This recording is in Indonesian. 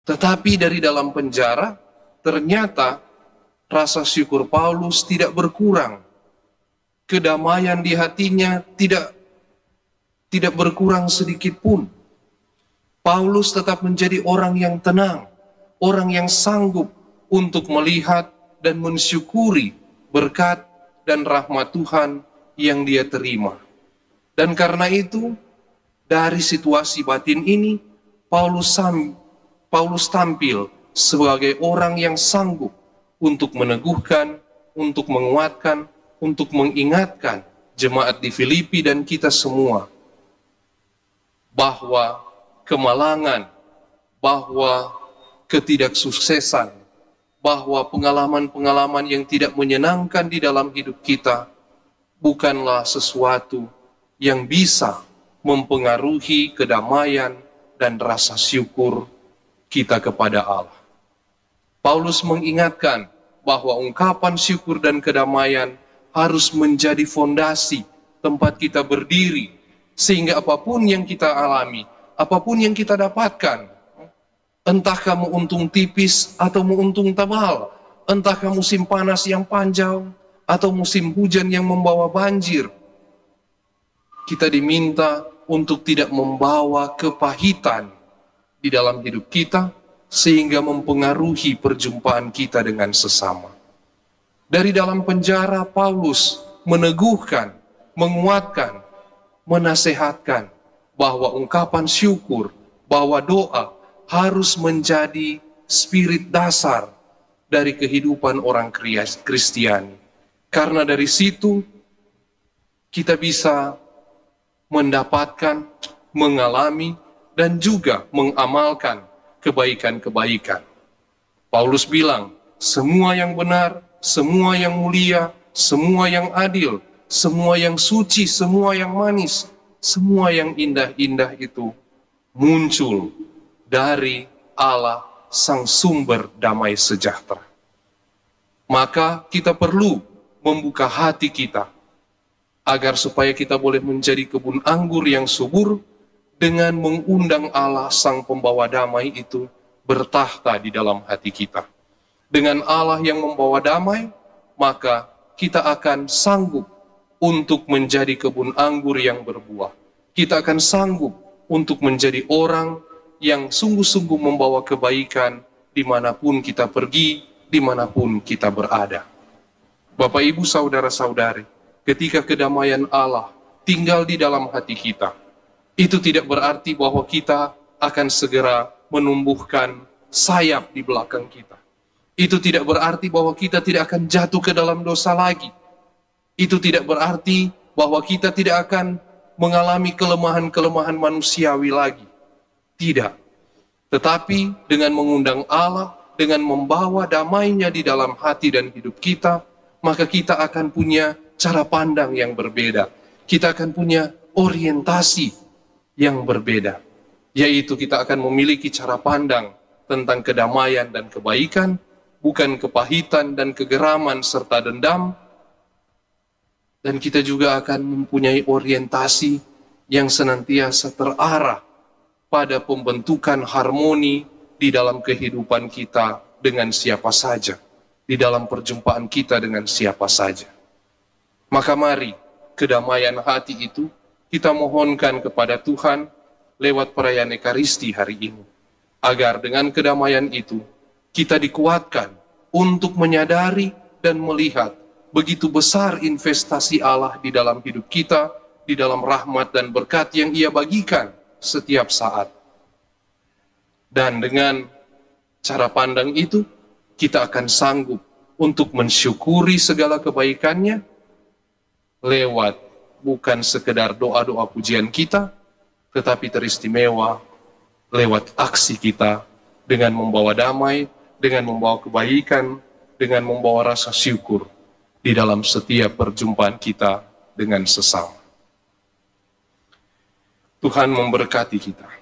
Tetapi dari dalam penjara, ternyata rasa syukur Paulus tidak berkurang. Kedamaian di hatinya tidak berkurang sedikit pun. Paulus tetap menjadi orang yang tenang, orang yang sanggup untuk melihat dan mensyukuri berkat dan rahmat Tuhan yang dia terima. Dan karena itu, dari situasi batin ini, Paulus tampil sebagai orang yang sanggup untuk meneguhkan, untuk menguatkan, untuk mengingatkan jemaat di Filipi dan kita semua bahwa kemalangan, bahwa ketidaksuksesan, bahwa pengalaman-pengalaman yang tidak menyenangkan di dalam hidup kita bukanlah sesuatu yang bisa mempengaruhi kedamaian dan rasa syukur kita kepada Allah. Paulus mengingatkan bahwa ungkapan syukur dan kedamaian harus menjadi fondasi tempat kita berdiri, sehingga apapun yang kita alami, apapun yang kita dapatkan, entah kamu untung tipis atau untung tebal, entah kamu musim panas yang panjang atau musim hujan yang membawa banjir, kita diminta untuk tidak membawa kepahitan di dalam hidup kita, sehingga mempengaruhi perjumpaan kita dengan sesama. Dari dalam penjara, Paulus meneguhkan, menguatkan, menasehatkan bahwa ungkapan syukur, bahwa doa harus menjadi spirit dasar dari kehidupan orang Kristiani. Karena dari situ kita bisa mendapatkan, mengalami, dan juga mengamalkan kebaikan-kebaikan. Paulus bilang, semua yang benar, semua yang mulia, semua yang adil, semua yang suci, semua yang manis, semua yang indah-indah itu muncul dari Allah, Sang Sumber damai sejahtera. Maka kita perlu membuka hati kita agar supaya kita boleh menjadi kebun anggur yang subur, dengan mengundang Allah Sang Pembawa Damai itu bertahta di dalam hati kita. Dengan Allah yang membawa damai, maka kita akan sanggup untuk menjadi kebun anggur yang berbuah. Kita akan sanggup untuk menjadi orang yang sungguh-sungguh membawa kebaikan dimanapun kita pergi, dimanapun kita berada. Bapak, Ibu, Saudara-saudari, ketika kedamaian Allah tinggal di dalam hati kita, itu tidak berarti bahwa kita akan segera menumbuhkan sayap di belakang kita. Itu tidak berarti bahwa kita tidak akan jatuh ke dalam dosa lagi. Itu tidak berarti bahwa kita tidak akan mengalami kelemahan-kelemahan manusiawi lagi. Tidak. Tetapi dengan mengundang Allah, dengan membawa damainya di dalam hati dan hidup kita, maka kita akan punya cara pandang yang berbeda. Kita akan punya orientasi yang berbeda, yaitu kita akan memiliki cara pandang tentang kedamaian dan kebaikan, bukan kepahitan dan kegeraman serta dendam. Dan kita juga akan mempunyai orientasi yang senantiasa terarah pada pembentukan harmoni di dalam kehidupan kita dengan siapa saja, di dalam perjumpaan kita dengan siapa saja. Maka mari kedamaian hati itu kita mohonkan kepada Tuhan lewat perayaan Ekaristi hari ini, agar dengan kedamaian itu kita dikuatkan untuk menyadari dan melihat begitu besar investasi Allah di dalam hidup kita, di dalam rahmat dan berkat yang Ia bagikan setiap saat. Dan dengan cara pandang itu, kita akan sanggup untuk mensyukuri segala kebaikannya lewat bukan sekedar doa-doa pujian kita, tetapi teristimewa lewat aksi kita dengan membawa damai, dengan membawa kebaikan, dengan membawa rasa syukur di dalam setiap perjumpaan kita dengan sesama. Tuhan memberkati kita.